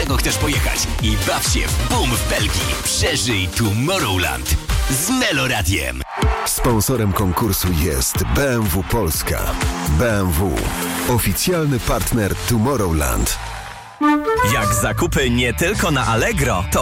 czego chcesz pojechać i baw się w boom w Belgii. Przeżyj Tomorrowland z Meloradiem. Sponsorem konkursu jest BMW Polska. BMW. Oficjalny partner Tomorrowland. Jak zakupy nie tylko na Allegro, to